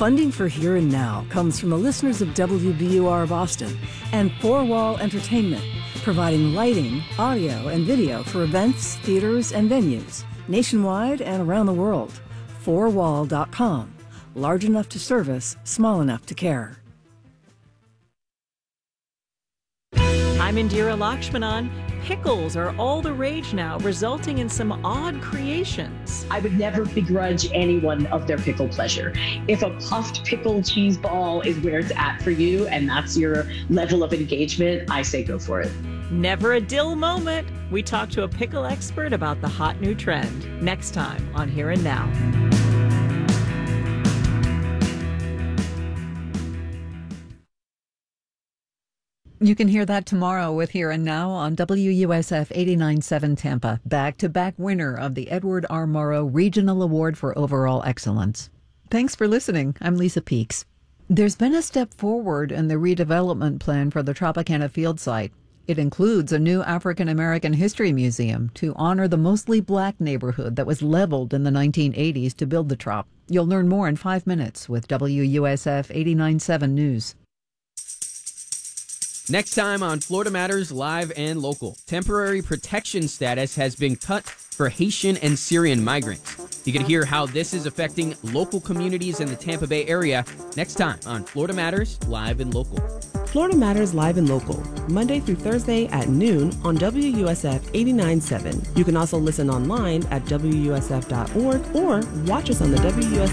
Funding for Here and Now comes from the listeners of WBUR Boston and Four Wall Entertainment, providing lighting, audio, and video for events, theaters, and venues nationwide and around the world. Fourwall.com. Large enough to service, small enough to care. I'm Indira Lakshmanan. Pickles are all the rage now, resulting in some odd creations. I would never begrudge anyone of their pickle pleasure. If a puffed pickle cheese ball is where it's at for you and that's your level of engagement, I say go for it. Never a dill moment. We talk to a pickle expert about the hot new trend next time on Here and Now. You can hear that tomorrow with Here and Now on WUSF 89.7 Tampa, back-to-back winner of the Edward R. Morrow Regional Award for Overall Excellence. Thanks for listening. I'm Lisa Peaks. There's been a step forward in the redevelopment plan for the Tropicana Field site. It includes a new African American History Museum to honor the mostly black neighborhood that was leveled in the 1980s to build the Trop. You'll learn more in 5 minutes with WUSF 89.7 News. Next time on Florida Matters Live and Local, temporary protection status has been cut for Haitian and Syrian migrants. You can hear how this is affecting local communities in the Tampa Bay area next time on Florida Matters Live and Local. Florida Matters Live and Local, Monday through Thursday at noon on WUSF 89.7. You can also listen online at WUSF.org or watch us on the WUSF